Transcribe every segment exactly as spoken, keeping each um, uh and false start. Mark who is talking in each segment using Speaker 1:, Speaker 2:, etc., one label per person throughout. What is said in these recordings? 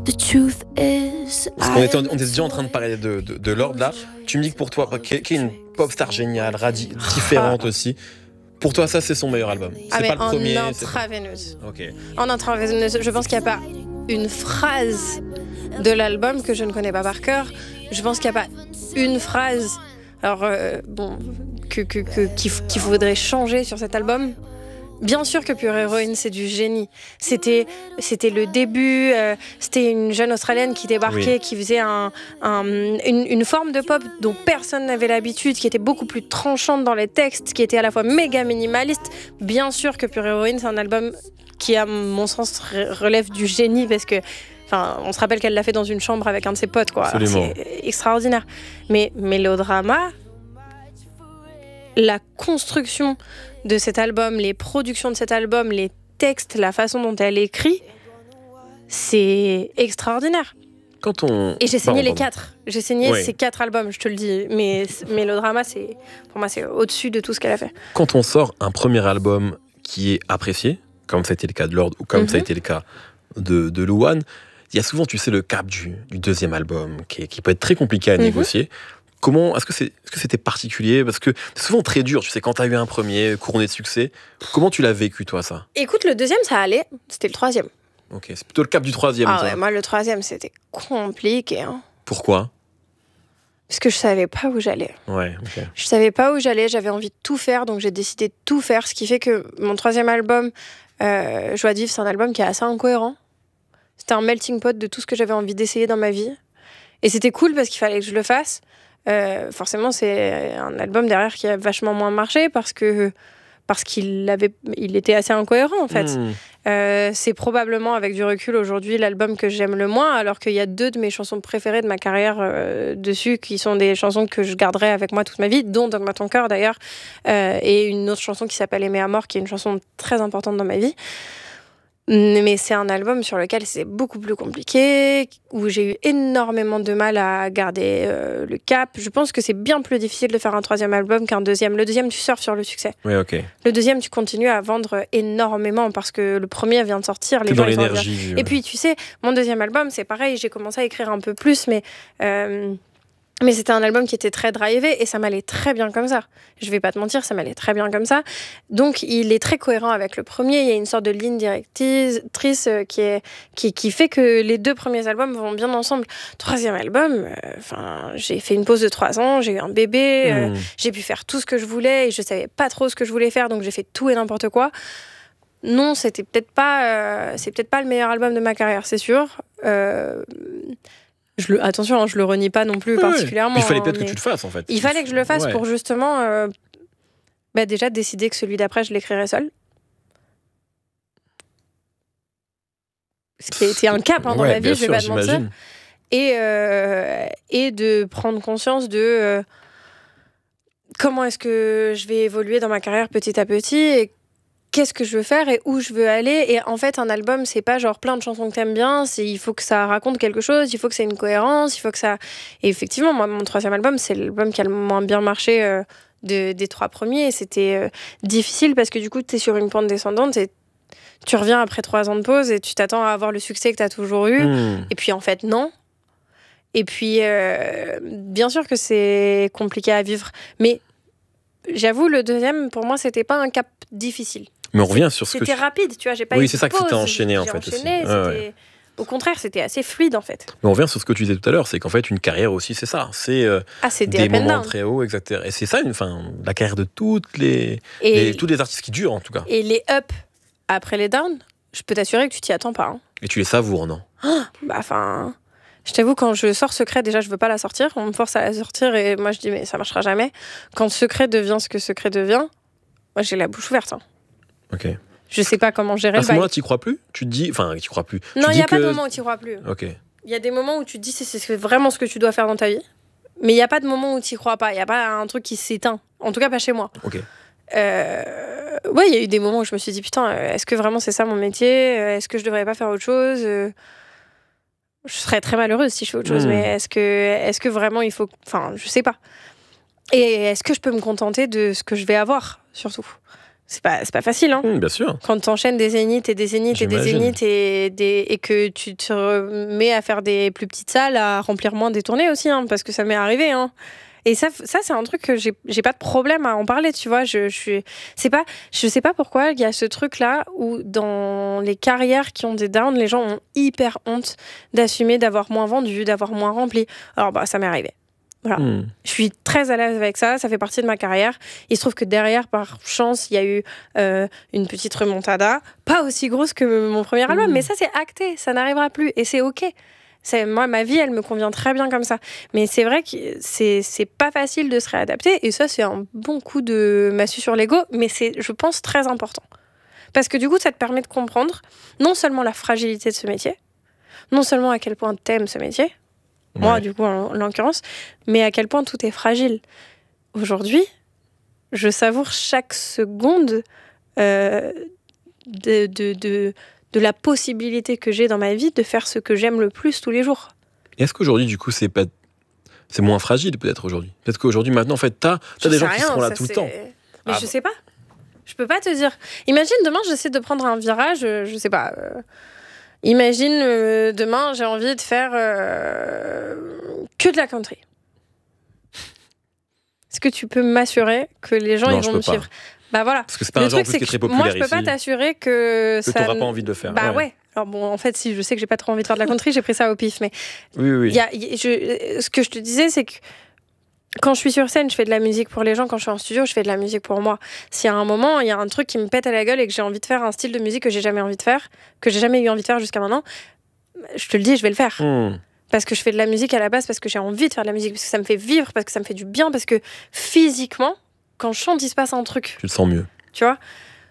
Speaker 1: The truth is,
Speaker 2: Parce qu'on était, on était déjà en train de parler de, de, de Lorde là. Tu me dis que pour toi, qui est, qui est une pop star géniale, radi- différente aussi. Pour toi, ça c'est son meilleur album. C'est
Speaker 3: Ah, mais
Speaker 2: pas le
Speaker 3: en
Speaker 2: premier.
Speaker 3: intraveineuse.
Speaker 2: C'est pas... Ok.
Speaker 3: En intraveineuse, je pense qu'il n'y a pas une phrase de l'album que je ne connais pas par cœur. Je pense qu'il n'y a pas une phrase, alors euh, bon, que, que, que, qu'il, qu'il faudrait changer sur cet album. Bien sûr que Pure Heroine, c'est du génie. C'était, c'était le début, euh, c'était une jeune Australienne qui débarquait, oui. qui faisait un, un, une, une forme de pop dont personne n'avait l'habitude, qui était beaucoup plus tranchante dans les textes, qui était à la fois méga minimaliste. Bien sûr que Pure Heroine, c'est un album qui, à mon sens, relève du génie, parce que enfin, on se rappelle qu'elle l'a fait dans une chambre avec un de ses potes, quoi.
Speaker 2: Absolument.
Speaker 3: C'est extraordinaire. Mais Mélodrama, la construction de cet album, les productions de cet album, les textes, la façon dont elle écrit, c'est extraordinaire.
Speaker 2: Quand on...
Speaker 3: Et j'ai signé
Speaker 2: pardon,
Speaker 3: les
Speaker 2: pardon.
Speaker 3: quatre. J'ai signé
Speaker 2: Oui.
Speaker 3: ces quatre albums, je te le dis. Mais Mélodrama, c'est, pour moi, c'est au-dessus de tout ce qu'elle a fait.
Speaker 2: Quand on sort un premier album qui est apprécié, comme ça a été le cas de Lorde ou comme mm-hmm. ça a été le cas de, de Louane, il y a souvent, tu sais, le cap du, du deuxième album qui, est, qui peut être très compliqué à mm-hmm. négocier. Comment, est-ce que, c'est, est-ce que c'était particulier ? Parce que c'est souvent très dur, tu sais, quand tu as eu un premier couronné de succès. Comment tu l'as vécu, toi, ça ?
Speaker 3: Écoute, le deuxième, ça allait. C'était le troisième.
Speaker 2: Ok, c'est plutôt le cap du troisième.
Speaker 3: Ah
Speaker 2: ça.
Speaker 3: ouais, moi, le troisième, c'était compliqué. Hein.
Speaker 2: Pourquoi ?
Speaker 3: Parce que je savais pas où j'allais.
Speaker 2: Ouais, ok.
Speaker 3: Je savais pas où j'allais, j'avais envie de tout faire, donc j'ai décidé de tout faire. Ce qui fait que mon troisième album, euh, Joie de vivre, c'est un album qui est assez incohérent. C'était un melting pot de tout ce que j'avais envie d'essayer dans ma vie. Et c'était cool parce qu'il fallait que je le fasse. Euh, forcément, c'est un album derrière qui a vachement moins marché parce que parce qu'il avait, il était assez incohérent en fait. Mmh. Euh, c'est probablement avec du recul aujourd'hui l'album que j'aime le moins, alors qu'il y a deux de mes chansons préférées de ma carrière euh, dessus, qui sont des chansons que je garderai avec moi toute ma vie, dont Donne-moi ton cœur d'ailleurs, euh, et une autre chanson qui s'appelle Aimer à mort, qui est une chanson très importante dans ma vie. Mais c'est un album sur lequel c'est beaucoup plus compliqué, où j'ai eu énormément de mal à garder euh, le cap. Je pense que c'est bien plus difficile de faire un troisième album qu'un deuxième. Le deuxième, tu surfes sur le succès.
Speaker 2: Oui, ok.
Speaker 3: Le deuxième, tu continues à vendre énormément parce que le premier vient de sortir. Les
Speaker 2: Tout
Speaker 3: gens,
Speaker 2: dans
Speaker 3: ils
Speaker 2: l'énergie.
Speaker 3: Et puis, tu sais, mon deuxième album, c'est pareil. J'ai commencé à écrire un peu plus, mais... Euh, Mais c'était un album qui était très drivé et ça m'allait très bien comme ça. Je vais pas te mentir, ça m'allait très bien comme ça. Donc, il est très cohérent avec le premier. Il y a une sorte de ligne directrice qui, est, qui, qui fait que les deux premiers albums vont bien ensemble. Troisième album, enfin, euh, j'ai fait une pause de trois ans, j'ai eu un bébé, mmh. euh, j'ai pu faire tout ce que je voulais et je savais pas trop ce que je voulais faire, donc j'ai fait tout et n'importe quoi. Non, c'était peut-être pas, euh, c'est peut-être pas le meilleur album de ma carrière, c'est sûr. Euh, Je le, attention, hein, je le renie pas non plus
Speaker 2: ouais,
Speaker 3: particulièrement.
Speaker 2: Il fallait peut-être
Speaker 3: hein,
Speaker 2: que tu le fasses en fait.
Speaker 3: Il fallait que je le fasse ouais. pour justement euh, bah déjà décider que celui d'après je l'écrirais seul. Ce qui a été un cap hein, dans
Speaker 2: ouais,
Speaker 3: ma vie, je vais
Speaker 2: sûr,
Speaker 3: pas te mentir. Et, euh, et de prendre conscience de euh, comment est-ce que je vais évoluer dans ma carrière petit à petit et qu'est-ce que je veux faire et où je veux aller. Et en fait, un album, c'est pas genre plein de chansons que t'aimes bien, c'est, il faut que ça raconte quelque chose, il faut que ça ait une cohérence, il faut que ça... Et effectivement, moi, mon troisième album, c'est l'album qui a le moins bien marché euh, de, des trois premiers. Et c'était euh, difficile parce que du coup, t'es sur une pente descendante et tu reviens après trois ans de pause et tu t'attends à avoir le succès que t'as toujours eu. Mmh. Et puis, en fait, non. Et puis, euh, bien sûr que c'est compliqué à vivre. Mais j'avoue, le deuxième, pour moi, c'était pas un cap difficile.
Speaker 2: Mais on revient sur ce
Speaker 3: c'était
Speaker 2: que
Speaker 3: C'était tu... rapide, tu vois, j'ai pas
Speaker 2: oui,
Speaker 3: eu
Speaker 2: c'est ça que
Speaker 3: pause,
Speaker 2: c'était enchaîné
Speaker 3: j'ai
Speaker 2: en fait
Speaker 3: enchaîné,
Speaker 2: aussi. Ah, ouais.
Speaker 3: Au contraire, c'était assez fluide en fait.
Speaker 2: Mais on revient sur ce que tu disais tout à l'heure, c'est qu'en fait une carrière aussi, c'est ça, c'est, euh,
Speaker 3: ah, c'est
Speaker 2: des, des moments très hauts, exactement. Et c'est ça, une, fin, la carrière de toutes les, les tous les artistes qui durent en tout cas.
Speaker 3: Et les ups après les downs, je peux t'assurer que tu t'y attends pas. Hein.
Speaker 2: Et tu les savoures, non ?
Speaker 3: oh, Bah enfin, je t'avoue, quand je sors Secret, déjà je veux pas la sortir, on me force à la sortir et moi je dis mais ça marchera jamais. Quand Secret devient ce que Secret devient, moi j'ai la bouche ouverte. Hein.
Speaker 2: Ok.
Speaker 3: Je sais pas comment gérer
Speaker 2: à
Speaker 3: le
Speaker 2: ce moment-là, t'y crois plus ? Tu te dis, enfin, t'y crois plus.
Speaker 3: Non, il
Speaker 2: y
Speaker 3: y a
Speaker 2: que...
Speaker 3: pas de moment où t'y crois plus.
Speaker 2: Ok.
Speaker 3: Il y a des moments où tu te dis c'est, c'est vraiment ce que tu dois faire dans ta vie, mais il y a pas de moment où t'y crois pas. Il y a pas un truc qui s'éteint. En tout cas, pas chez moi.
Speaker 2: Ok.
Speaker 3: Euh... Ouais, il y a eu des moments où je me suis dit putain, est-ce que vraiment c'est ça mon métier ? Est-ce que je devrais pas faire autre chose ? Je serais très malheureuse si je fais autre chose, mmh. mais est-ce que, est-ce que vraiment il faut, enfin, je sais pas. Et est-ce que je peux me contenter de ce que je vais avoir, surtout ? C'est pas, c'est pas facile, hein.
Speaker 2: Mmh, bien sûr.
Speaker 3: Quand t'enchaînes des zéniths et des zéniths et des
Speaker 2: J'imagine.
Speaker 3: zéniths et, des, et que tu te mets à faire des plus petites salles, à remplir moins des tournées aussi, hein, parce que ça m'est arrivé, hein. Et ça, ça c'est un truc que j'ai, j'ai pas de problème à en parler, tu vois. Je, je, suis, c'est pas, je sais pas pourquoi il y a ce truc-là où dans les carrières qui ont des downs, les gens ont hyper honte d'assumer d'avoir moins vendu, d'avoir moins rempli. Alors, bah, ça m'est arrivé. Voilà. Mmh. Je suis très à l'aise avec ça, ça fait partie de ma carrière. Il se trouve que derrière, par chance, il y a eu euh, une petite remontada, pas aussi grosse que mon premier album, mmh. mais ça c'est acté, ça n'arrivera plus et c'est ok. C'est, moi, ma vie, elle me convient très bien comme ça. Mais c'est vrai que c'est, c'est pas facile de se réadapter et ça, c'est un bon coup de massue sur l'ego, mais c'est, je pense, très important. Parce que du coup, ça te permet de comprendre non seulement la fragilité de ce métier, non seulement à quel point t'aimes ce métier, moi, ouais. du coup, en, en l'occurrence, mais à quel point tout est fragile. Aujourd'hui, je savoure chaque seconde euh, de, de, de, de la possibilité que j'ai dans ma vie de faire ce que j'aime le plus tous les jours.
Speaker 2: Est-ce qu'aujourd'hui, du coup, c'est, pas... c'est moins fragile, peut-être, aujourd'hui ? Peut-être qu'aujourd'hui, maintenant, en fait, t'as, t'as des gens rien, qui seront là tout c'est... le temps.
Speaker 3: Mais ah, je sais pas. Je peux pas te dire. Imagine, demain, j'essaie de prendre un virage, je sais pas... Euh... Imagine, euh, demain, j'ai envie de faire euh, que de la country. Est-ce que tu peux m'assurer que les gens
Speaker 2: non,
Speaker 3: ils vont me suivre ? Bah voilà.
Speaker 2: Parce que c'est pas le un genre truc, qui est très populaire
Speaker 3: ici. Moi, je peux
Speaker 2: ici.
Speaker 3: pas t'assurer que,
Speaker 2: que
Speaker 3: ça...
Speaker 2: t'auras pas envie de le faire.
Speaker 3: Bah
Speaker 2: ouais.
Speaker 3: ouais. Alors bon, en fait, si je sais que j'ai pas trop envie de faire de la country, j'ai pris ça au pif. Mais
Speaker 2: oui, oui.
Speaker 3: Y a, y a, je, ce que je te disais, c'est que quand je suis sur scène, je fais de la musique pour les gens. Quand je suis en studio, je fais de la musique pour moi. S'il y a un moment, il y a un truc qui me pète à la gueule et que j'ai envie de faire un style de musique que j'ai jamais envie de faire, que j'ai jamais eu envie de faire jusqu'à maintenant, je te le dis, je vais le faire. Mmh. Parce que je fais de la musique à la base, parce que j'ai envie de faire de la musique, parce que ça me fait vivre, parce que ça me fait du bien, parce que physiquement, quand je chante, il se passe un truc.
Speaker 2: Tu le sens mieux.
Speaker 3: Tu vois ?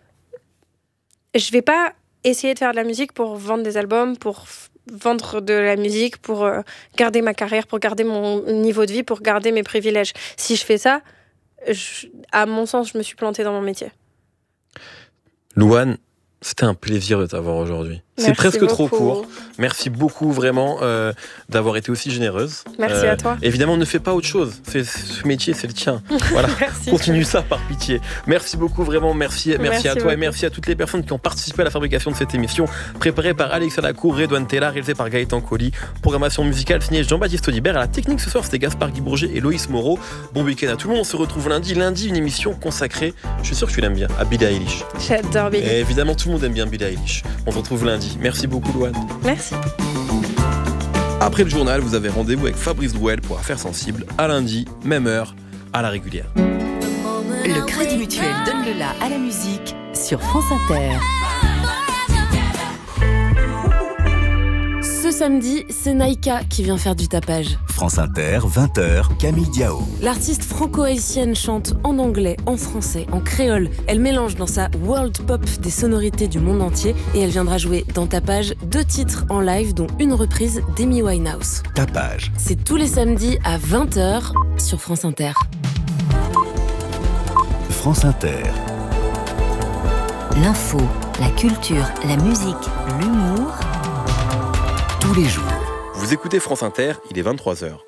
Speaker 3: Je vais pas essayer de faire de la musique pour vendre des albums, pour vendre de la musique, pour euh, garder ma carrière, pour garder mon niveau de vie, pour garder mes privilèges. Si je fais ça, je, à mon sens, je me suis plantée dans mon métier.
Speaker 2: Louane, c'était un plaisir de t'avoir aujourd'hui.
Speaker 3: Merci
Speaker 2: C'est presque
Speaker 3: beaucoup.
Speaker 2: trop court. Merci beaucoup vraiment euh, d'avoir été aussi généreuse.
Speaker 3: Merci
Speaker 2: euh,
Speaker 3: à toi.
Speaker 2: Évidemment, ne fais pas autre chose. C'est, ce métier, c'est le tien. Voilà. Continue ça par pitié. Merci beaucoup vraiment. Merci, merci, merci à toi beaucoup. Et merci à toutes les personnes qui ont participé à la fabrication de cette émission, préparée par Alexa Lacour, Redouane Tella, réalisée par Gaëtan Colli. Programmation musicale signée Jean-Baptiste Audibert. À la technique ce soir, c'était Gaspard Guy Bourget et Loïs Moreau. Bon week-end à tout le monde. On se retrouve lundi. Lundi, une émission consacrée, je suis sûr que tu l'aimes bien, à Billie Eilish.
Speaker 3: J'adore Billie.
Speaker 2: Et évidemment, tout le monde aime bien Billie Eilish. On se retrouve lundi. Merci beaucoup, Louane.
Speaker 3: Merci.
Speaker 2: Après le journal, vous avez rendez-vous avec Fabrice Drouel pour Affaires Sensibles, à lundi, même heure, à la régulière.
Speaker 4: Le Crédit Mutuel donne le la à la musique sur France Inter.
Speaker 5: Ce samedi, c'est Naïka qui vient faire du tapage.
Speaker 6: France Inter, vingt heures, Camille Diao.
Speaker 5: L'artiste franco-haïtienne chante en anglais, en français, en créole. Elle mélange dans sa world pop des sonorités du monde entier et elle viendra jouer dans Tapage deux titres en live, dont une reprise d'Amy Winehouse.
Speaker 6: Tapage.
Speaker 5: C'est tous les samedis à vingt heures sur France Inter.
Speaker 6: France Inter.
Speaker 7: L'info, la culture, la musique, l'humour.
Speaker 6: Tous les jours.
Speaker 2: Vous écoutez France Inter, il est vingt-trois heures.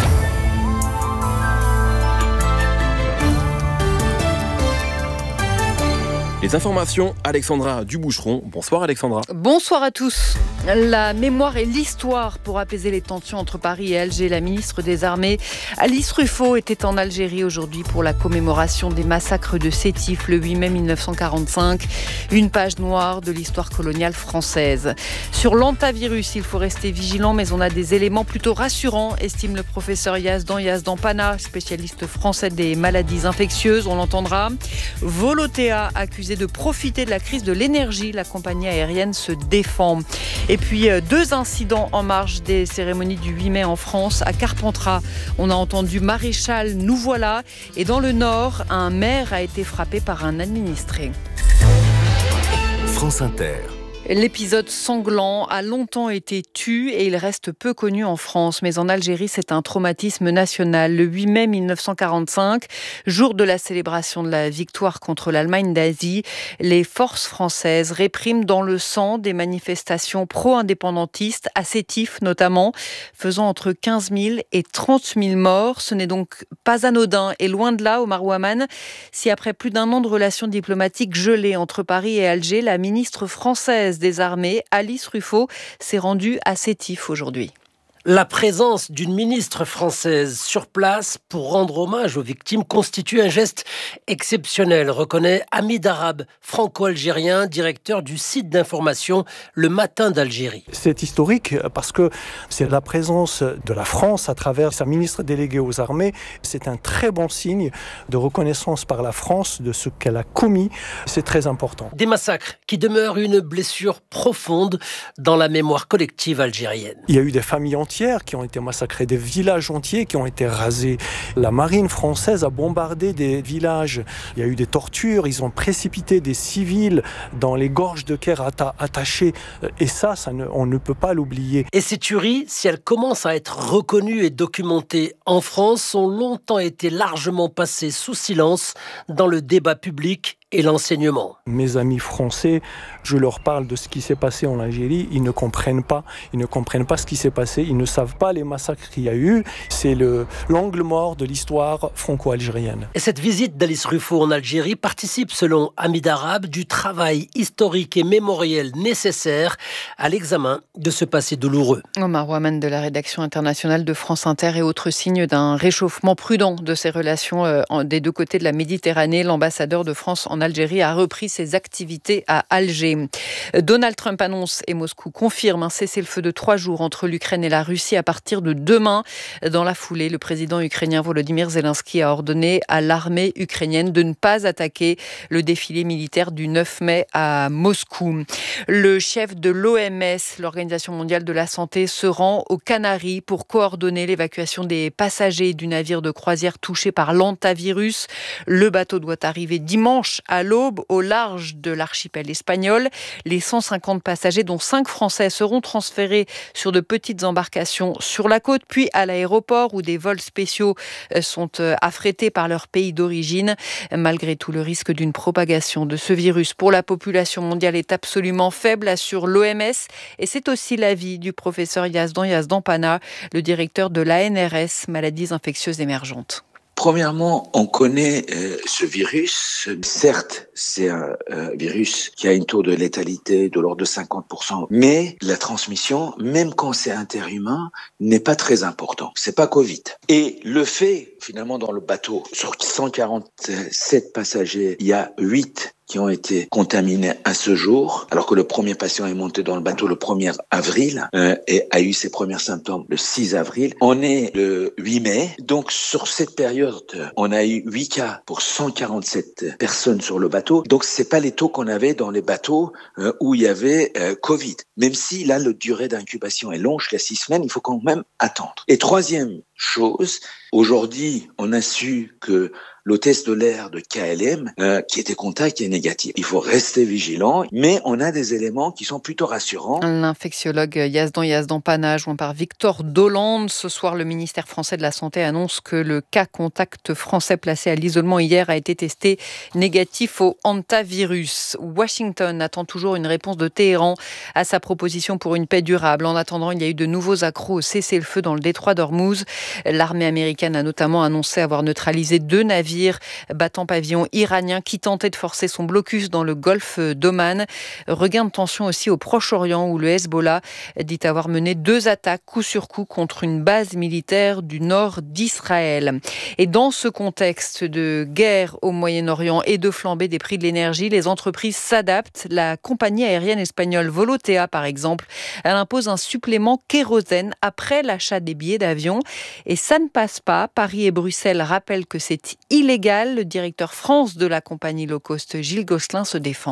Speaker 2: Les informations, Alexandra Duboucheron. Bonsoir Alexandra.
Speaker 8: Bonsoir à tous. La mémoire et l'histoire pour apaiser les tensions entre Paris et Alger. La ministre des Armées, Alice Ruffo, était en Algérie aujourd'hui pour la commémoration des massacres de Sétif le huit mai mille neuf cent quarante-cinq. Une page noire de l'histoire coloniale française. Sur l'hantavirus, il faut rester vigilant, mais on a des éléments plutôt rassurants, estime le professeur Yazdan Yazdan Pana, spécialiste français des maladies infectieuses. On l'entendra. Volotea, accusé de profiter de la crise de l'énergie. La compagnie aérienne se défend. Et puis, deux incidents en marge des cérémonies du huit mai en France. À Carpentras, on a entendu Maréchal, nous voilà. Et dans le Nord, un maire a été frappé par un administré.
Speaker 6: France Inter.
Speaker 8: L'épisode sanglant a longtemps été tu et il reste peu connu en France. Mais en Algérie, c'est un traumatisme national. Le huit mai mille neuf cent quarante-cinq, jour de la célébration de la victoire contre l'Allemagne nazie, les forces françaises répriment dans le sang des manifestations pro-indépendantistes, à Sétif notamment, faisant entre quinze mille et trente mille morts. Ce n'est donc pas anodin et loin de là, Omar Ouaman, si après plus d'un an de relations diplomatiques gelées entre Paris et Alger, la ministre française des Armées, Alice Ruffaut, s'est rendue à Sétif aujourd'hui.
Speaker 9: La présence d'une ministre française sur place pour rendre hommage aux victimes constitue un geste exceptionnel, reconnaît Hamid Arabe, franco-algérien, directeur du site d'information Le Matin d'Algérie.
Speaker 10: C'est historique parce que c'est la présence de la France à travers sa ministre déléguée aux armées. C'est un très bon signe de reconnaissance par la France de ce qu'elle a commis. C'est très important.
Speaker 9: Des massacres qui demeurent une blessure profonde dans la mémoire collective algérienne.
Speaker 10: Il y a eu des familles entières qui ont été massacrés, des villages entiers qui ont été rasés. La marine française a bombardé des villages. Il y a eu des tortures, ils ont précipité des civils dans les gorges de Kher atta- attachés. Et ça, ça ne, on ne peut pas l'oublier.
Speaker 9: Et ces tueries, si elles commencent à être reconnues et documentées en France, ont longtemps été largement passées sous silence dans le débat public et l'enseignement.
Speaker 10: Mes amis français, je leur parle de ce qui s'est passé en Algérie, ils ne comprennent pas, ils ne comprennent pas ce qui s'est passé, ils ne savent pas les massacres qu'il y a eu. C'est le, l'angle mort de l'histoire franco-algérienne.
Speaker 9: Et cette visite d'Alice Ruffaut en Algérie participe, selon Hamid Arabe, du travail historique et mémoriel nécessaire à l'examen de ce passé douloureux.
Speaker 8: Omar Ouaman de la rédaction internationale de France Inter et autre signe d'un réchauffement prudent de ces relations euh, des deux côtés de la Méditerranée. L'ambassadeur de France en Algérie a repris ses activités à Alger. Donald Trump annonce et Moscou confirme un cessez-le-feu de trois jours entre l'Ukraine et la Russie à partir de demain. Dans la foulée, le président ukrainien Volodymyr Zelensky a ordonné à l'armée ukrainienne de ne pas attaquer le défilé militaire du neuf mai à Moscou. Le chef de l'O M S, l'Organisation mondiale de la santé, se rend aux Canaries pour coordonner l'évacuation des passagers du navire de croisière touché par l'hantavirus. Le bateau doit arriver dimanche à l'aube au large de l'archipel espagnol. Les cent cinquante passagers, dont cinq Français, seront transférés sur de petites embarcations sur la côte, puis à l'aéroport où des vols spéciaux sont affrétés par leur pays d'origine. Malgré tout, le risque d'une propagation de ce virus pour la population mondiale est absolument faible, assure l'O M S. Et c'est aussi l'avis du professeur Yazdan Yazdan-Pana, le directeur de l'A N R S, maladies infectieuses émergentes.
Speaker 11: Premièrement, on connaît euh, ce virus. Certes, c'est un euh, virus qui a un taux de létalité de l'ordre de cinquante pour cent, mais la transmission, même quand c'est interhumain, n'est pas très important. C'est pas Covid. Et le fait, finalement, dans le bateau, sur cent quarante-sept passagers, il y a huit qui ont été contaminés à ce jour, alors que le premier patient est monté dans le bateau le premier avril euh, et a eu ses premiers symptômes le six avril. On est le huit mai, donc sur cette période, on a eu huit cas pour cent quarante-sept personnes sur le bateau. Donc c'est pas les taux qu'on avait dans les bateaux euh, où il y avait euh, Covid. Même si là, le durée d'incubation est longue, jusqu'à six semaines, il faut quand même attendre. Et troisième chose, aujourd'hui, on a su que l'hôtesse de l'air de K L M, euh, qui était contact, est négatif. Il faut rester vigilant, mais on a des éléments qui sont plutôt rassurants.
Speaker 8: L'infectiologue Yazdan Yazdan-Pana, joint par Victor Dolande. Ce soir, le ministère français de la Santé annonce que le cas contact français placé à l'isolement hier a été testé négatif au hantavirus. Washington attend toujours une réponse de Téhéran à sa proposition pour une paix durable. En attendant, il y a eu de nouveaux accros au cessez-le-feu dans le détroit d'Ormuz. L'armée américaine a notamment annoncé avoir neutralisé deux navires battant pavillon iranien qui tentait de forcer son blocus dans le golfe d'Oman. Regain de tension aussi au Proche-Orient où le Hezbollah dit avoir mené deux attaques coup sur coup contre une base militaire du nord d'Israël. Et dans ce contexte de guerre au Moyen-Orient et de flambée des prix de l'énergie, les entreprises s'adaptent. La compagnie aérienne espagnole Volotea, par exemple, elle impose un supplément kérosène après l'achat des billets d'avion. Et ça ne passe pas. Paris et Bruxelles rappellent que c'est illégal. Le directeur France de la compagnie low cost, Gilles Gosselin, se défend.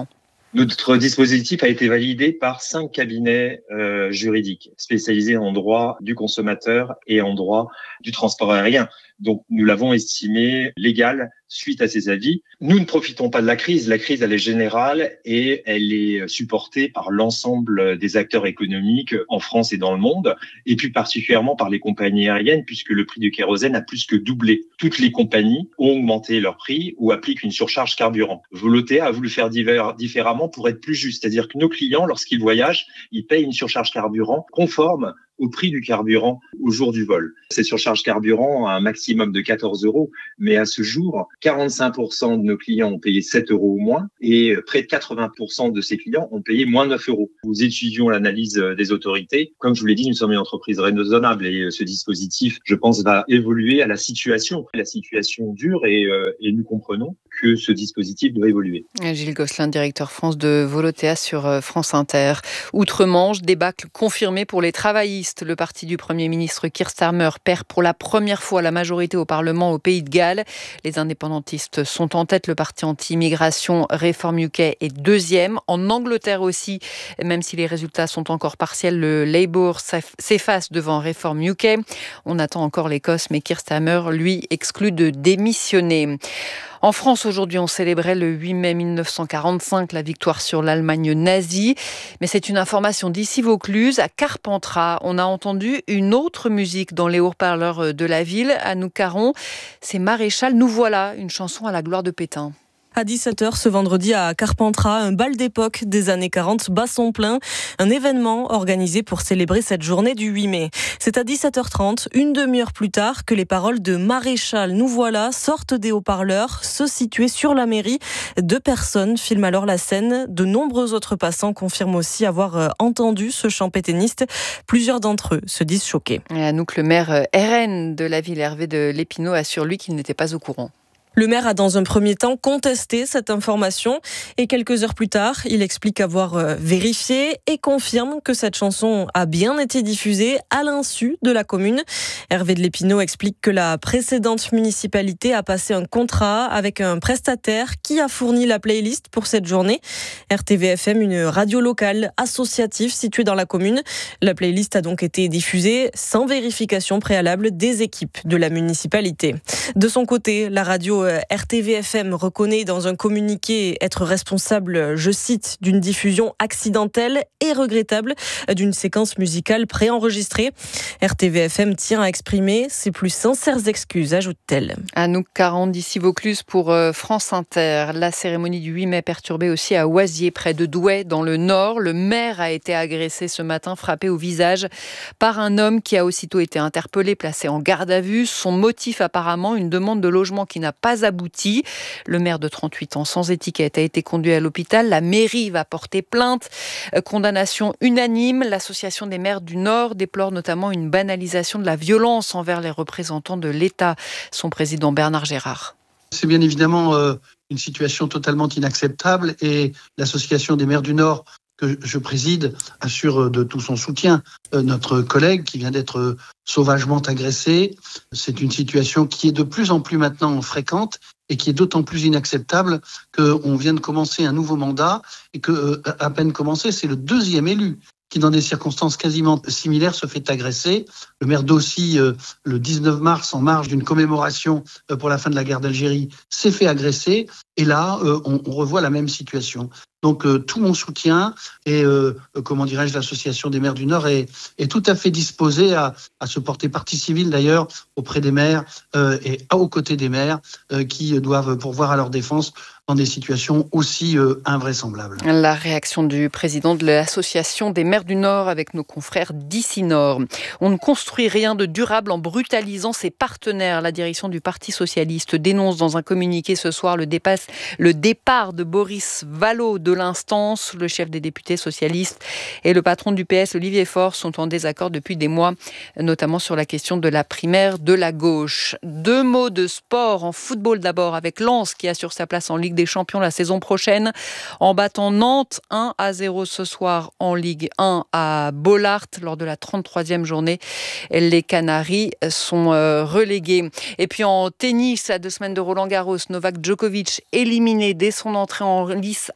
Speaker 12: Notre dispositif a été validé par cinq cabinets euh, juridiques spécialisés en droit du consommateur et en droit du transport aérien. Donc, nous l'avons estimé légal suite à ces avis. Nous ne profitons pas de la crise. La crise, elle est générale et elle est supportée par l'ensemble des acteurs économiques en France et dans le monde, et plus particulièrement par les compagnies aériennes, puisque le prix du kérosène a plus que doublé. Toutes les compagnies ont augmenté leur prix ou appliquent une surcharge carburant. Volotea a voulu faire divers, différemment pour être plus juste, c'est-à-dire que nos clients, lorsqu'ils voyagent, ils payent une surcharge carburant conforme au prix du carburant au jour du vol. Cette surcharge carburant a un maximum de quatorze euros, mais à ce jour, quarante-cinq pour cent de nos clients ont payé sept euros ou moins, et près de quatre-vingts pour cent de ces clients ont payé moins neuf euros. Nous étudions l'analyse des autorités. Comme je vous l'ai dit, nous sommes une entreprise raisonnable et ce dispositif, je pense, va évoluer à la situation. La situation dure et, euh, et nous comprenons que ce dispositif doit évoluer.
Speaker 8: Gilles Gosselin, directeur France de Volotea sur France Inter. Outre-Manche, débâcle confirmé pour les travaillistes. Le parti du Premier ministre Keir Starmer perd pour la première fois la majorité au Parlement au Pays de Galles. Les indépendantistes sont en tête. Le parti anti-immigration Reform U K est deuxième. En Angleterre aussi, même si les résultats sont encore partiels, le Labour s'efface devant Reform U K. On attend encore l'Écosse, mais Keir Starmer, lui, exclut de démissionner. En France, aujourd'hui, on célébrait le huit mai mille neuf cent quarante-cinq, la victoire sur l'Allemagne nazie. Mais c'est une information d'ici Vaucluse. À Carpentras, on a entendu une autre musique dans les haut-parleurs de la ville. Anouk Caron, c'est Maréchal, nous voilà, une chanson à la gloire de Pétain.
Speaker 13: À dix-sept heures ce vendredi à Carpentras, un bal d'époque des années quarante bat son plein. Un événement organisé pour célébrer cette journée du huit mai. C'est à dix-sept heures trente, une demi-heure plus tard, que les paroles de Maréchal, nous voilà, sortent des haut-parleurs, se situaient sur la mairie. Deux personnes filment alors la scène. De nombreux autres passants confirment aussi avoir entendu ce chant pétainiste. Plusieurs d'entre eux se disent choqués.
Speaker 8: Et Anouk, le maire R N de la ville, Hervé de Lépinot, assure lui qu'il n'était pas au courant.
Speaker 13: Le maire a dans un premier temps contesté cette information et quelques heures plus tard, il explique avoir vérifié et confirme que cette chanson a bien été diffusée à l'insu de la commune. Hervé de Lépinot explique que la précédente municipalité a passé un contrat avec un prestataire qui a fourni la playlist pour cette journée. R T V F M, une radio locale associative située dans la commune. La playlist a donc été diffusée sans vérification préalable des équipes de la municipalité. De son côté, la radio R T V F M reconnaît dans un communiqué être responsable, je cite, d'une diffusion accidentelle et regrettable d'une séquence musicale préenregistrée. R T V F M tient à exprimer ses plus sincères excuses, ajoute-t-elle.
Speaker 8: Anouk Caron d'ici Vaucluse pour France Inter. La cérémonie du huit mai perturbée aussi à Oisier, près de Douai, dans le Nord. Le maire a été agressé ce matin, frappé au visage par un homme qui a aussitôt été interpellé, placé en garde à vue. Son motif apparemment, une demande de logement qui n'a pas abouti. Le maire de trente-huit ans sans étiquette a été conduit à l'hôpital. La mairie va porter plainte. Condamnation unanime. L'association des maires du Nord déplore notamment une banalisation de la violence envers les représentants de l'État. Son président Bernard Gérard.
Speaker 14: C'est bien évidemment euh, une situation totalement inacceptable et l'association des maires du Nord que je préside assure de tout son soutien. Euh, notre collègue qui vient d'être euh, sauvagement agressé, c'est une situation qui est de plus en plus maintenant fréquente et qui est d'autant plus inacceptable qu'on vient de commencer un nouveau mandat et que, euh, à peine commencé, c'est le deuxième élu qui, dans des circonstances quasiment similaires, se fait agresser. Le maire d'Aussy, euh, le dix-neuf mars, en marge d'une commémoration euh, pour la fin de la guerre d'Algérie, s'est fait agresser. Et là, euh, on, on revoit la même situation. Donc, euh, tout mon soutien et, euh, comment dirais-je, l'association des maires du Nord est, est tout à fait disposée à, à se porter partie civile, d'ailleurs, auprès des maires euh, et aux côtés des maires euh, qui doivent pourvoir à leur défense dans des situations aussi euh, invraisemblables.
Speaker 8: La réaction du président de l'association des maires du Nord avec nos confrères d'ici Nord. On ne construit rien de durable en brutalisant ses partenaires. La direction du Parti socialiste dénonce dans un communiqué ce soir le, dépasse, le départ de Boris Vallaud de l'instance. Le chef des députés socialistes et le patron du P S, Olivier Faure, sont en désaccord depuis des mois, notamment sur la question de la primaire de la gauche. Deux mots de sport en football d'abord avec Lens qui assure sa place en Ligue des Champions la saison prochaine en battant Nantes un à zéro ce soir en Ligue un à Bollaert lors de la trente-troisième journée. Les Canaries sont euh, relégués. Et puis en tennis, à deux semaines de Roland Garros, Novak Djokovic éliminé dès son entrée en lice à Rome.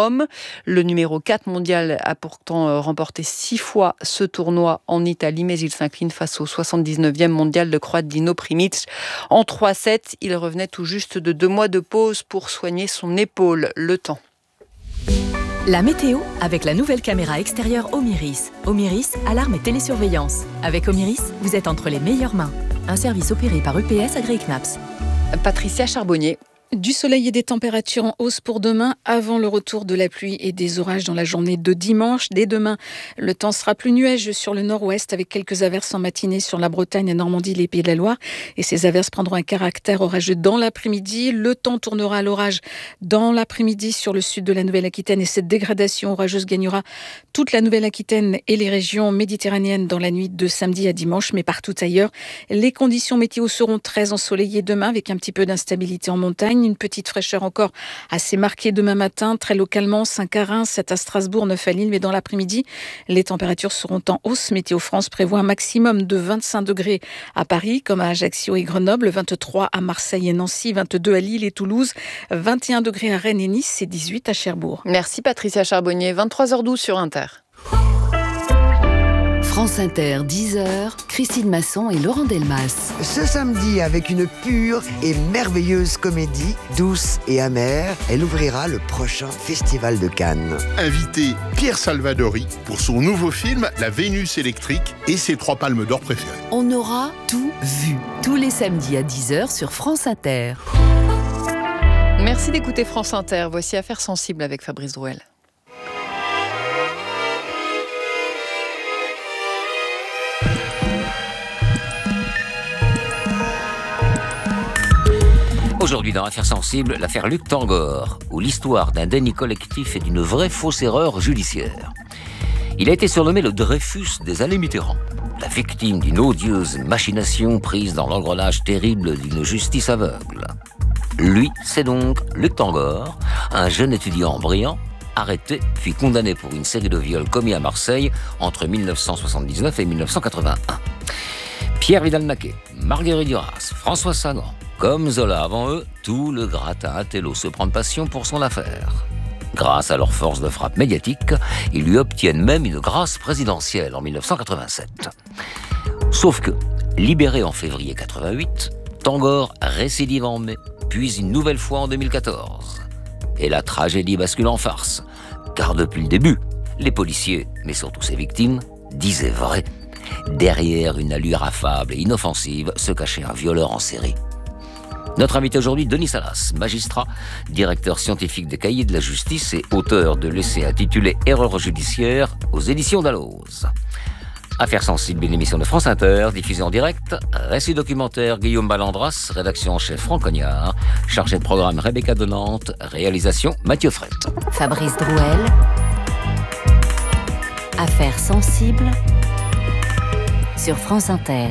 Speaker 8: hommes. Le numéro quatre mondial a pourtant remporté six fois ce tournoi en Italie, mais il s'incline face au soixante-dix-neuvième mondial de Croate Dino Primic. En trois sept, il revenait tout juste de deux mois de pause pour soigner son épaule. Le temps.
Speaker 15: La météo avec la nouvelle caméra extérieure Omiris. Omiris, alarme et télésurveillance. Avec Omiris, vous êtes entre les meilleures mains. Un service opéré par U P S AgriKnaps.
Speaker 8: Patricia Charbonnier.
Speaker 16: Du soleil et des températures en hausse pour demain, avant le retour de la pluie et des orages dans la journée de dimanche. Dès demain, le temps sera plus nuageux sur le nord-ouest avec quelques averses en matinée sur la Bretagne, la Normandie, les Pays de la Loire. Et ces averses prendront un caractère orageux dans l'après-midi. Le temps tournera à l'orage dans l'après-midi sur le sud de la Nouvelle-Aquitaine et cette dégradation orageuse gagnera toute la Nouvelle-Aquitaine et les régions méditerranéennes dans la nuit de samedi à dimanche, mais partout ailleurs. Les conditions météo seront très ensoleillées demain avec un petit peu d'instabilité en montagne. Une petite fraîcheur encore assez marquée demain matin, très localement, cinq à Reims, sept à Strasbourg, neuf à Lille, mais dans l'après-midi, les températures seront en hausse. Météo France prévoit un maximum de vingt-cinq degrés à Paris, comme à Ajaccio et Grenoble, vingt-trois à Marseille et Nancy, vingt-deux à Lille et Toulouse, vingt et un degrés à Rennes et Nice et dix-huit à Cherbourg.
Speaker 8: Merci Patricia Charbonnier, vingt-trois heures douze sur Inter.
Speaker 4: France Inter, dix heures, Christine Masson et Laurent Delmas.
Speaker 17: Ce samedi, avec une pure et merveilleuse comédie, douce et amère, elle ouvrira le prochain Festival de Cannes.
Speaker 18: Invité Pierre Salvadori pour son nouveau film La Vénus électrique et ses trois palmes d'or préférées.
Speaker 4: On aura tout vu, tous les samedis à dix heures sur France Inter.
Speaker 8: Merci d'écouter France Inter. Voici Affaires sensibles avec Fabrice Drouel.
Speaker 19: Aujourd'hui dans Affaires sensibles, l'affaire Luc Tangor, où l'histoire d'un déni collectif et d'une vraie fausse erreur judiciaire. Il a été surnommé le Dreyfus des années Mitterrand, la victime d'une odieuse machination prise dans l'engrenage terrible d'une justice aveugle. Lui, c'est donc Luc Tangor, un jeune étudiant brillant, arrêté puis condamné pour une série de viols commis à Marseille entre mille neuf cent soixante-dix-neuf et mille neuf cent quatre-vingt-un. Pierre Vidal-Naquet, Marguerite Duras, François Sagan, comme Zola avant eux, tout le gratin Attello se prend de passion pour son affaire. Grâce à leur force de frappe médiatique, ils lui obtiennent même une grâce présidentielle en mille neuf cent quatre-vingt-sept. Sauf que, libéré en février quatre-vingt-huit, Tangor récidive en mai, puis une nouvelle fois en deux mille quatorze. Et la tragédie bascule en farce, car depuis le début, les policiers, mais surtout ses victimes, disaient vrai. Derrière une allure affable et inoffensive se cachait un violeur en série. Notre invité aujourd'hui, Denis Salas, magistrat, directeur scientifique des Cahiers de la Justice et auteur de l'essai intitulé « Erreurs judiciaires » aux éditions Dalloz. Affaires sensibles, une émission de France Inter, diffusée en direct, récit documentaire Guillaume Ballandras, rédaction en chef Franck Cognard, chargé de programme Rebecca Donante, réalisation Mathieu Fret.
Speaker 7: Fabrice Drouel. Affaires sensibles sur France Inter.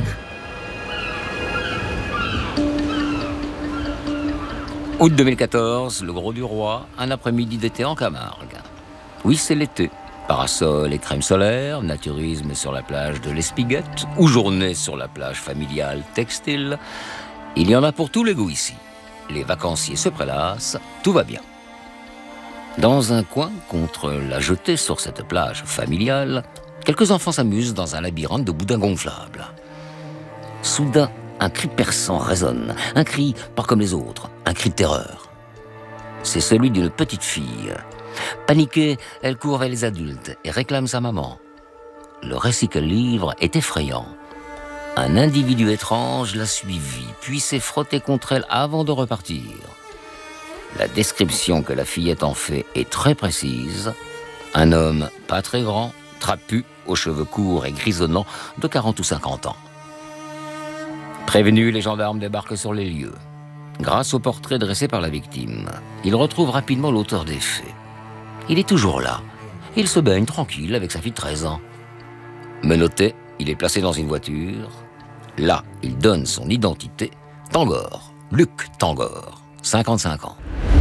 Speaker 19: Août deux mille quatorze, le Gros du Roi, un après-midi d'été en Camargue. Oui, c'est l'été. Parasol et crème solaire, naturisme sur la plage de l'Espiguette, ou journée sur la plage familiale textile. Il y en a pour tous les goûts ici. Les vacanciers se prélassent, tout va bien. Dans un coin, contre la jetée sur cette plage familiale, quelques enfants s'amusent dans un labyrinthe de boudins gonflables. Soudain, un cri perçant résonne, un cri pas comme les autres, un cri de terreur. C'est celui d'une petite fille. Paniquée, elle court vers les adultes et réclame sa maman. Le récit qu'elle livre est effrayant. Un individu étrange l'a suivie, puis s'est frotté contre elle avant de repartir. La description que la fillette en fait est très précise. Un homme pas très grand, trapu, aux cheveux courts et grisonnants, de quarante ou cinquante ans. Prévenus, les gendarmes débarquent sur les lieux. Grâce au portrait dressé par la victime, ils retrouvent rapidement l'auteur des faits. Il est toujours là. Il se baigne tranquille avec sa fille de treize ans. Menotté, il est placé dans une voiture. Là, il donne son identité. Tangor, Luc Tangor, cinquante-cinq ans.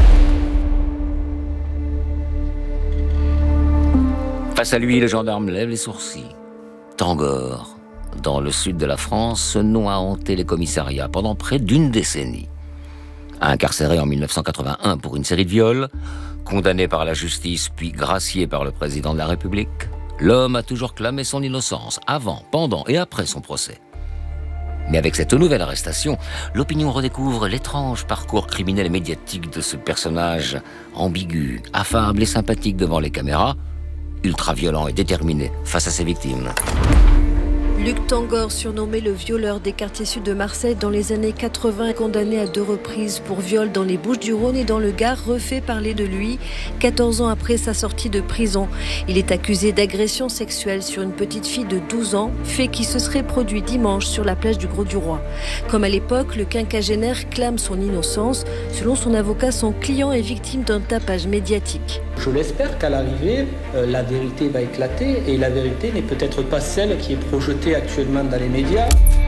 Speaker 19: Face à lui, le gendarme lève les sourcils. Tangor, dans le sud de la France, ce nom a hanté les commissariats pendant près d'une décennie. Incarcéré en mille neuf cent quatre-vingt-un pour une série de viols, Condamné par la justice puis gracié par le président de la République, l'homme a toujours clamé son innocence avant, pendant et après son procès. Mais avec cette nouvelle arrestation, l'opinion redécouvre l'étrange parcours criminel et médiatique de ce personnage ambigu, affable et sympathique devant les caméras, ultra-violent et déterminé face à ses victimes.
Speaker 20: Luc Tangor, surnommé le violeur des quartiers sud de Marseille dans les années quatre-vingts, condamné à deux reprises pour viol dans les Bouches-du-Rhône et dans le Gard, refait parler de lui quatorze ans après sa sortie de prison. Il est accusé d'agression sexuelle sur une petite fille de douze ans, fait qui se serait produit dimanche sur la plage du Grau-du-Roi. Comme à l'époque, le quinquagénaire clame son innocence. Selon son avocat, son client est victime d'un tapage médiatique.
Speaker 21: Je l'espère qu'à l'arrivée, euh, la vérité va éclater et la vérité n'est peut-être pas celle qui est projetée actuellement dans les médias.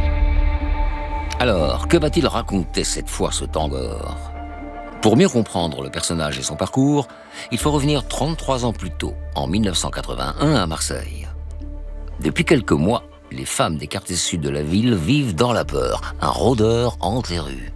Speaker 19: Alors, que va-t-il raconter cette fois, ce Tangor ? Pour mieux comprendre le personnage et son parcours, il faut revenir trente-trois ans plus tôt, en mille neuf cent quatre-vingt-un, à Marseille. Depuis quelques mois, les femmes des quartiers sud de la ville vivent dans la peur. Un rôdeur hante les rues.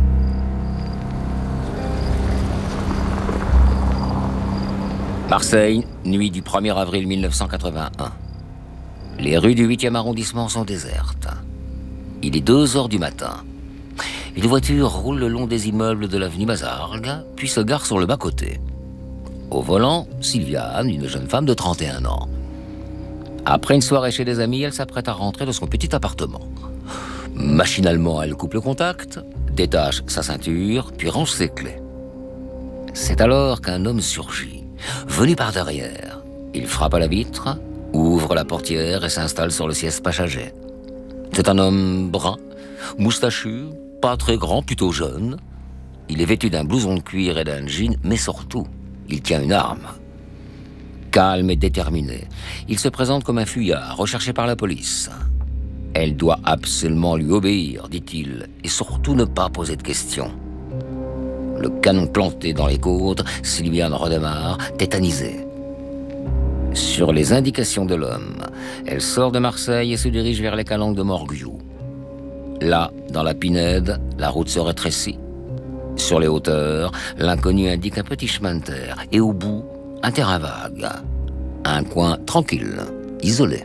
Speaker 19: Marseille, nuit du premier avril mille neuf cent quatre-vingt-un. Les rues du huitième arrondissement sont désertes. Il est deux heures du matin. Une voiture roule le long des immeubles de l'avenue Mazargues, puis se gare sur le bas-côté. Au volant, Sylviane, une jeune femme de trente et un ans. Après une soirée chez des amis, elle s'apprête à rentrer dans son petit appartement. Machinalement, elle coupe le contact, détache sa ceinture, puis range ses clés. C'est alors qu'un homme surgit, venu par derrière. Il frappe à la vitre, ouvre la portière et s'installe sur le siège passager. C'est un homme brun, moustachu, pas très grand, plutôt jeune. Il est vêtu d'un blouson de cuir et d'un jean, mais surtout, il tient une arme. Calme et déterminé, il se présente comme un fuyard recherché par la police. Elle doit absolument lui obéir, dit-il, et surtout ne pas poser de questions. Le canon planté dans les côtes, Sylviane redémarre, tétanisée. Sur les indications de l'homme, elle sort de Marseille et se dirige vers les calanques de Morguiou. Là, dans la Pinède, la route se rétrécit. Sur les hauteurs, l'inconnu indique un petit chemin de terre, et au bout, un terrain vague. Un coin tranquille, isolé.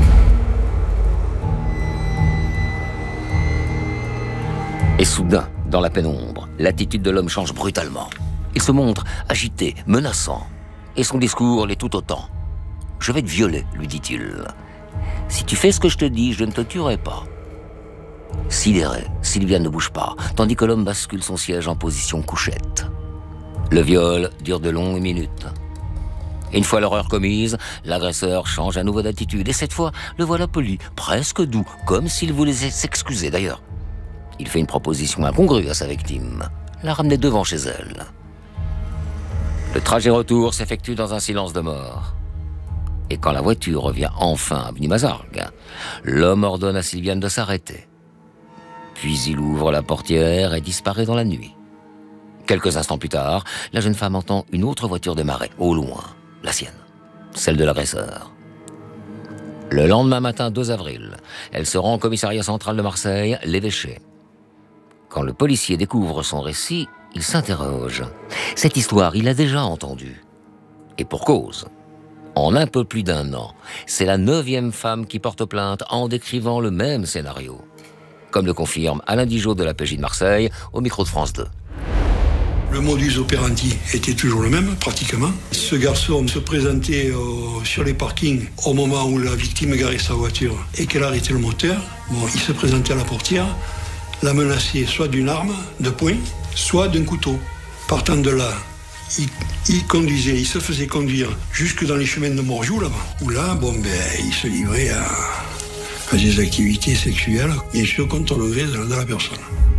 Speaker 19: Et soudain, dans la pénombre, l'attitude de l'homme change brutalement. Il se montre agité, menaçant. Et son discours l'est tout autant. « Je vais te violer », lui dit-il. « Si tu fais ce que je te dis, je ne te tuerai pas. » Sidérée, Sylviane ne bouge pas, tandis que l'homme bascule son siège en position couchette. Le viol dure de longues minutes. Une fois l'horreur commise, l'agresseur change à nouveau d'attitude. Et cette fois, le voilà poli, presque doux, comme s'il voulait s'excuser d'ailleurs. Il fait une proposition incongrue à sa victime, la ramener devant chez elle. Le trajet retour s'effectue dans un silence de mort. Et quand la voiture revient enfin à avenue Mazargues, l'homme ordonne à Sylviane de s'arrêter. Puis il ouvre la portière et disparaît dans la nuit. Quelques instants plus tard, la jeune femme entend une autre voiture démarrer, au loin, la sienne, celle de l'agresseur. Le lendemain matin, deux avril, elle se rend au commissariat central de Marseille, l'évêché. Quand le policier découvre son récit, il s'interroge. Cette histoire, il l'a déjà entendue. Et pour cause. En un peu plus d'un an, c'est la neuvième femme qui porte plainte en décrivant le même scénario. Comme le confirme Alain Dijon de la P J de Marseille, au micro de France deux.
Speaker 22: Le modus operandi était toujours le même, pratiquement. Ce garçon se présentait euh, sur les parkings au moment où la victime garait sa voiture et qu'elle arrêtait le moteur. Bon, il se présentait à la portière, la menaçait soit d'une arme de poing, soit d'un couteau. Partant de là, il, il conduisait, il se faisait conduire jusque dans les chemins de Morgiou, là-bas. Où là, bon, ben, il se livrait à, à des activités sexuelles, bien sûr contre le gré de la, de la personne.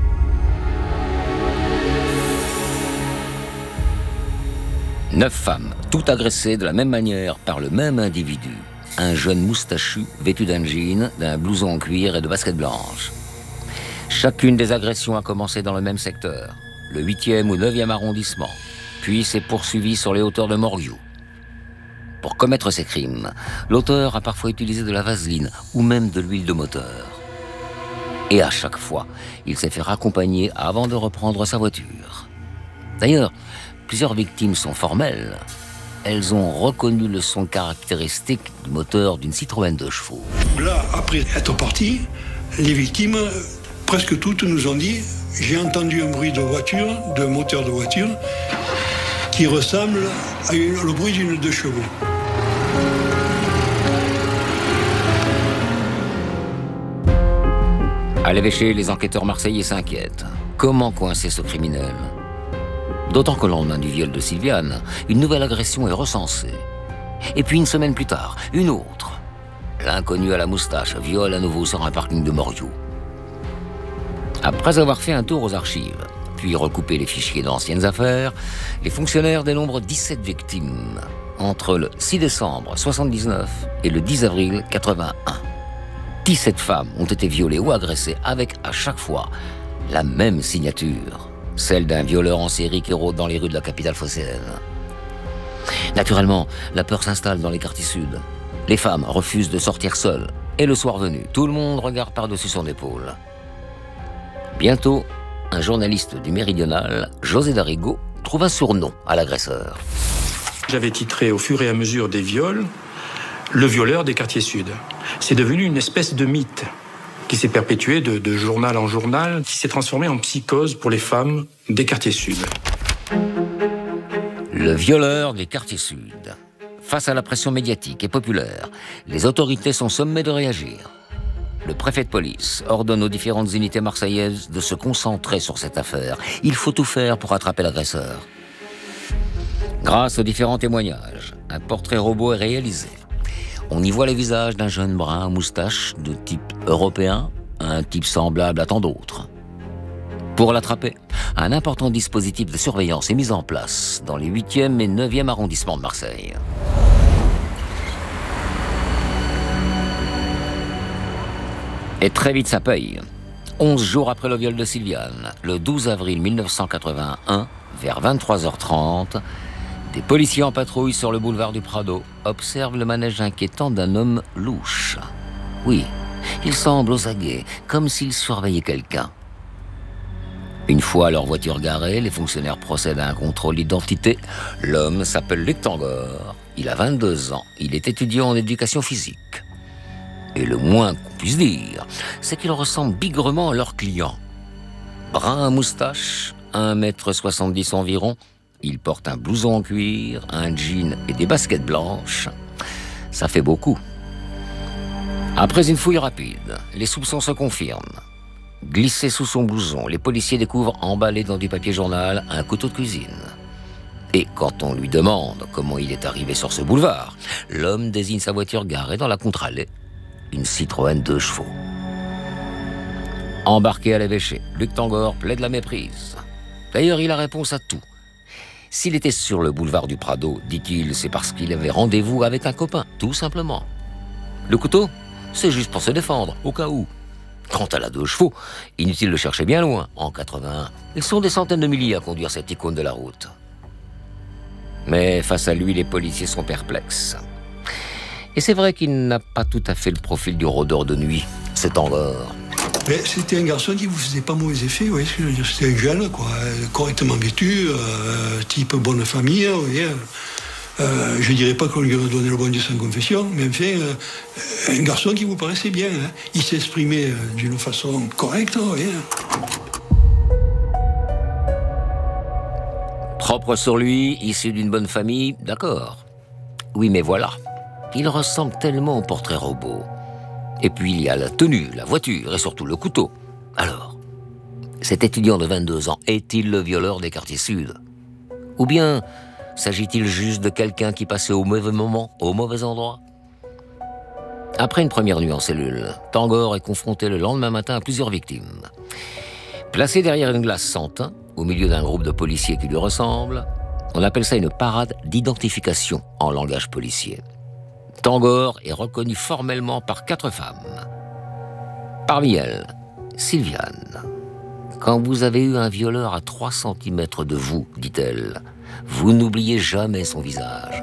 Speaker 19: Neuf femmes, toutes agressées de la même manière par le même individu. Un jeune moustachu vêtu d'un jean, d'un blouson en cuir et de baskets blanches. Chacune des agressions a commencé dans le même secteur, le huitième ou neuvième arrondissement, puis s'est poursuivie sur les hauteurs de Morgiou. Pour commettre ces crimes, l'auteur a parfois utilisé de la vaseline ou même de l'huile de moteur. Et à chaque fois, il s'est fait raccompagner avant de reprendre sa voiture. D'ailleurs, plusieurs victimes sont formelles. Elles ont reconnu le son caractéristique du moteur d'une Citroën deux chevaux.
Speaker 22: Là, après être partis, les victimes, presque toutes nous ont dit « J'ai entendu un bruit de voiture, de moteur de voiture, qui ressemble à une, le bruit d'une deux chevaux. »
Speaker 19: À l'évêché, les enquêteurs marseillais s'inquiètent. Comment coincer ce criminel ? D'autant que le lendemain du viol de Sylviane, une nouvelle agression est recensée. Et puis une semaine plus tard, une autre. L'inconnu à la moustache viole à nouveau sur un parking de Moriou. Après avoir fait un tour aux archives, puis recoupé les fichiers d'anciennes affaires, les fonctionnaires dénombrent dix-sept victimes entre le six décembre soixante-dix-neuf et le dix avril quatre-vingt-un. dix-sept femmes ont été violées ou agressées avec, à chaque fois, la même signature, celle d'un violeur en série qui rôde dans les rues de la capitale phocéenne. Naturellement, la peur s'installe dans les quartiers sud. Les femmes refusent de sortir seules. Et le soir venu, tout le monde regarde par-dessus son épaule. Bientôt, un journaliste du Méridional, José Darigo, trouve un surnom à l'agresseur.
Speaker 1: J'avais titré au fur et à mesure des viols, le violeur des quartiers sud. C'est devenu une espèce de mythe qui s'est perpétué de, de journal en journal, qui s'est transformé en psychose pour les femmes des quartiers sud.
Speaker 19: Le violeur des quartiers sud. Face à la pression médiatique et populaire, les autorités sont sommées de réagir. Le préfet de police ordonne aux différentes unités marseillaises de se concentrer sur cette affaire. Il faut tout faire pour attraper l'agresseur. Grâce aux différents témoignages, un portrait robot est réalisé. On y voit les visages d'un jeune brun à moustache de type européen à un type semblable à tant d'autres. Pour l'attraper, un important dispositif de surveillance est mis en place dans les huitième et neuvième arrondissements de Marseille. Et très vite ça paye. Onze jours après le viol de Sylviane, le douze avril mille neuf cent quatre-vingt-un, vers vingt-trois heures trente, des policiers en patrouille sur le boulevard du Prado observent le manège inquiétant d'un homme louche. Oui, il semble aux aguets, comme s'il surveillait quelqu'un. Une fois leur voiture garée, les fonctionnaires procèdent à un contrôle d'identité. L'homme s'appelle Luc Tangor. Il a vingt-deux ans. Il est étudiant en éducation physique. Et le moins qu'on puisse dire, c'est qu'il ressemble bigrement à leur client. Brun à moustache, un mètre soixante-dix environ. Il porte un blouson en cuir, un jean et des baskets blanches. Ça fait beaucoup. Après une fouille rapide, les soupçons se confirment. Glissé sous son blouson, les policiers découvrent emballé dans du papier journal un couteau de cuisine. Et quand on lui demande comment il est arrivé sur ce boulevard, l'homme désigne sa voiture garée dans la contre-allée, une Citroën deux chevaux. Embarqué à l'évêché, Luc Tangor plaide la méprise. D'ailleurs, il a réponse à tout. S'il était sur le boulevard du Prado, dit-il, c'est parce qu'il avait rendez-vous avec un copain, tout simplement. Le couteau, c'est juste pour se défendre, au cas où. Quant à la deux chevaux, inutile de chercher bien loin. En quatre-vingt-un, ils sont des centaines de milliers à conduire cette icône de la route. Mais face à lui, les policiers sont perplexes. Et c'est vrai qu'il n'a pas tout à fait le profil du rôdeur de nuit, cet Tangor.
Speaker 22: Mais c'était un garçon qui vous faisait pas mauvais effet, oui, c'était un jeune, quoi, correctement vêtu, euh, type bonne famille, vous voyez. Euh, je ne dirais pas qu'on lui a donné le bon Dieu sans confession, mais enfin, euh, un garçon qui vous paraissait bien. Hein. Il s'exprimait d'une façon correcte. Vous voyez.
Speaker 19: Propre sur lui, issu d'une bonne famille, d'accord. Oui, mais voilà. Il ressemble tellement au portrait robot. Et puis il y a la tenue, la voiture et surtout le couteau. Alors, cet étudiant de vingt-deux ans est-il le violeur des quartiers sud ? Ou bien s'agit-il juste de quelqu'un qui passait au mauvais moment, au mauvais endroit ? Après une première nuit en cellule, Tangor est confronté le lendemain matin à plusieurs victimes. Placé derrière une glace sans teint, au milieu d'un groupe de policiers qui lui ressemblent, on appelle ça une parade d'identification en langage policier. Tangor est reconnu formellement par quatre femmes. Parmi elles, Sylviane. Quand vous avez eu un violeur à trois centimètres de vous, dit-elle, vous n'oubliez jamais son visage.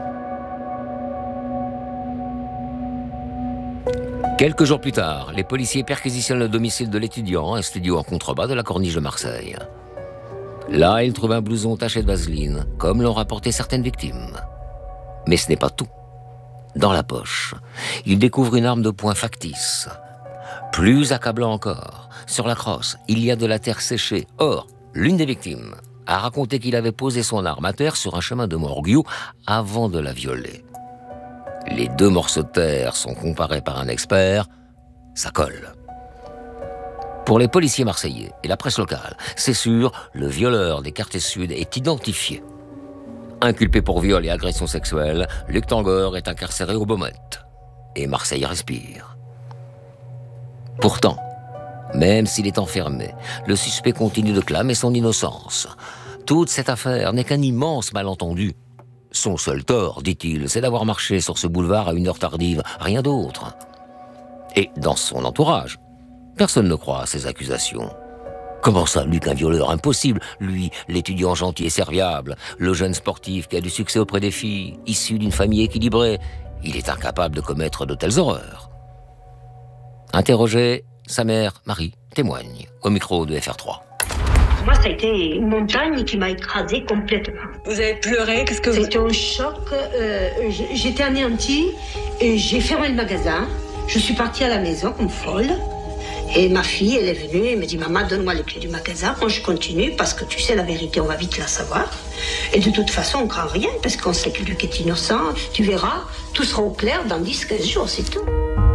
Speaker 19: Quelques jours plus tard, les policiers perquisitionnent le domicile de l'étudiant, un studio en contrebas de la corniche de Marseille. Là, il trouve un blouson taché de vaseline, comme l'ont rapporté certaines victimes. Mais ce n'est pas tout. Dans la poche, il découvre une arme de poing factice. Plus accablant encore, sur la crosse, il y a de la terre séchée. Or, l'une des victimes a raconté qu'il avait posé son arme à terre sur un chemin de Morguiou avant de la violer. Les deux morceaux de terre sont comparés par un expert, ça colle. Pour les policiers marseillais et la presse locale, c'est sûr, le violeur des quartiers sud est identifié. Inculpé pour viol et agression sexuelle, Luc Tangor est incarcéré au Baumette. Et Marseille respire. Pourtant, même s'il est enfermé, le suspect continue de clamer son innocence. Toute cette affaire n'est qu'un immense malentendu. Son seul tort, dit-il, c'est d'avoir marché sur ce boulevard à une heure tardive, rien d'autre. Et dans son entourage, personne ne croit à ces accusations. Comment ça, Luc, un violeur? Impossible. Lui, l'étudiant gentil et serviable, le jeune sportif qui a du succès auprès des filles, issu d'une famille équilibrée, il est incapable de commettre de telles horreurs. Interrogé, sa mère, Marie, témoigne au micro de F R trois.
Speaker 3: Moi, ça a été une montagne qui m'a écrasée complètement.
Speaker 13: Vous avez pleuré? Qu'est-ce que vous...
Speaker 3: C'était un choc. Euh, j'étais anéantie et j'ai fermé le magasin. Je suis partie à la maison comme folle. Et ma fille, elle est venue et me dit « Maman, donne-moi les clés du magasin. » Moi, je continue parce que tu sais, la vérité, on va vite la savoir. Et de toute façon, on ne craint rien parce qu'on sait que Luc est innocent. Tu verras, tout sera au clair dans dix à quinze jours, c'est tout.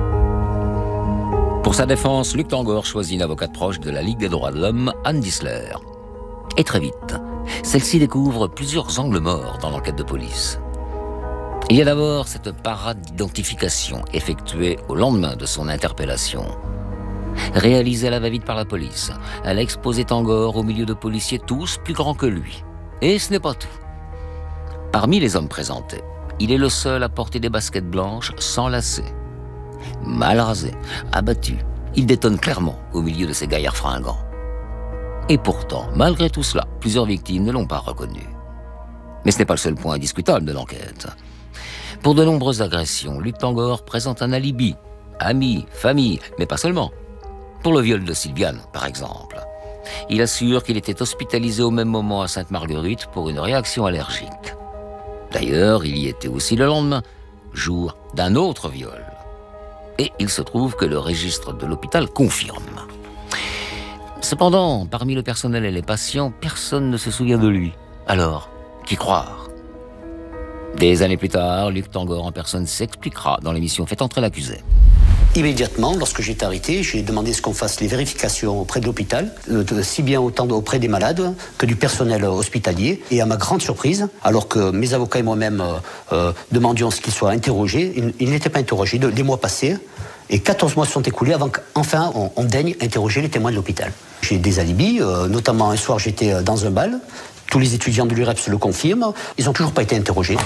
Speaker 19: Pour sa défense, Luc Tangor choisit une avocate proche de la Ligue des droits de l'homme, Anne Disler. Et très vite, celle-ci découvre plusieurs angles morts dans l'enquête de police. Il y a d'abord cette parade d'identification effectuée au lendemain de son interpellation. Réalisée à la va-vite par la police, elle a exposé Tangor au milieu de policiers tous plus grands que lui. Et ce n'est pas tout. Parmi les hommes présentés, il est le seul à porter des baskets blanches sans lacets. Mal rasé, abattu, il détonne clairement au milieu de ces gaillards fringants. Et pourtant, malgré tout cela, plusieurs victimes ne l'ont pas reconnu. Mais ce n'est pas le seul point indiscutable de l'enquête. Pour de nombreuses agressions, Luc Tangor présente un alibi. Amis, famille, mais pas seulement. Pour le viol de Sylviane, par exemple. Il assure qu'il était hospitalisé au même moment à Sainte-Marguerite pour une réaction allergique. D'ailleurs, il y était aussi le lendemain, jour d'un autre viol. Et il se trouve que le registre de l'hôpital confirme. Cependant, parmi le personnel et les patients, personne ne se souvient de lui. Alors, qui croire? Des années plus tard, Luc Tangor en personne s'expliquera dans l'émission Faites entrer l'accusé.
Speaker 5: Immédiatement, lorsque j'ai été arrêté, j'ai demandé ce qu'on fasse les vérifications auprès de l'hôpital, euh, si bien autant auprès des malades que du personnel hospitalier. Et à ma grande surprise, alors que mes avocats et moi-même euh, euh, demandions ce qu'il soit interrogé, il, il n'était pas interrogé. De, les mois passés, et quatorze mois se sont écoulés avant qu'enfin on, on daigne interroger les témoins de l'hôpital. J'ai des alibis, euh, notamment un soir j'étais dans un bal, tous les étudiants de l'U R E P S le confirment, ils n'ont toujours pas été interrogés.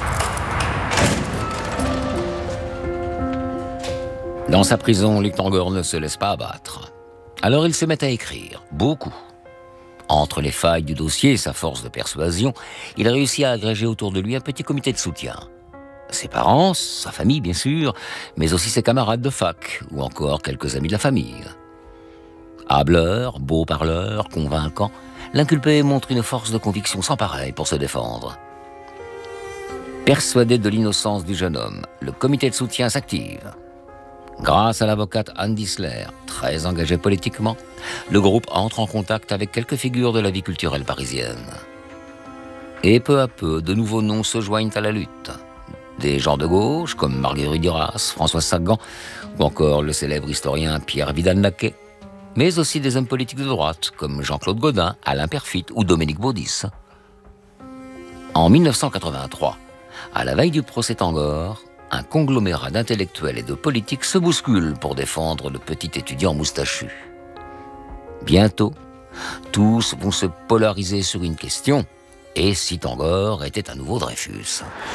Speaker 19: Dans sa prison, Luc Tangor ne se laisse pas abattre. Alors il se met à écrire, beaucoup. Entre les failles du dossier et sa force de persuasion, il réussit à agréger autour de lui un petit comité de soutien. Ses parents, sa famille bien sûr, mais aussi ses camarades de fac, ou encore quelques amis de la famille. Hableur, beau parleur, convaincant, l'inculpé montre une force de conviction sans pareil pour se défendre. Persuadé de l'innocence du jeune homme, le comité de soutien s'active. Grâce à l'avocate Anne Disler, très engagée politiquement, le groupe entre en contact avec quelques figures de la vie culturelle parisienne. Et peu à peu, de nouveaux noms se joignent à la lutte. Des gens de gauche, comme Marguerite Duras, François Sagan, ou encore le célèbre historien Pierre Vidal-Naquet, mais aussi des hommes politiques de droite, comme Jean-Claude Gaudin, Alain Peyrefitte ou Dominique Baudis. En mille neuf cent quatre-vingt-trois, à la veille du procès Tangor, un conglomérat d'intellectuels et de politiques se bouscule pour défendre le petit étudiant moustachu. Bientôt, tous vont se polariser sur une question. Et si Tangor était à nouveau Dreyfus ?